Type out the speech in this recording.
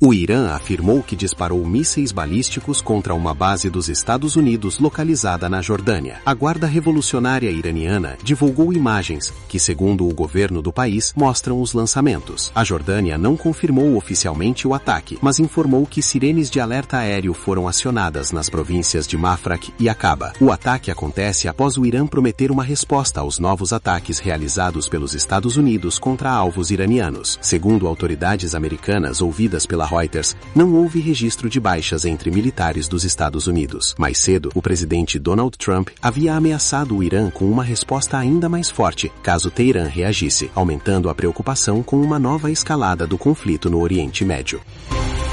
O Irã afirmou que disparou mísseis balísticos contra uma base dos Estados Unidos localizada na Jordânia. A Guarda Revolucionária Iraniana divulgou imagens que, segundo o governo do país, mostram os lançamentos. A Jordânia não confirmou oficialmente o ataque, mas informou que sirenes de alerta aéreo foram acionadas nas províncias de Mafraq e Aqaba. O ataque acontece após o Irã prometer uma resposta aos novos ataques realizados pelos Estados Unidos contra alvos iranianos. Segundo autoridades americanas ouvidas pela Reuters, não houve registro de baixas entre militares dos Estados Unidos. Mais cedo, o presidente Donald Trump havia ameaçado o Irã com uma resposta ainda mais forte, caso Teherã reagisse, aumentando a preocupação com uma nova escalada do conflito no Oriente Médio.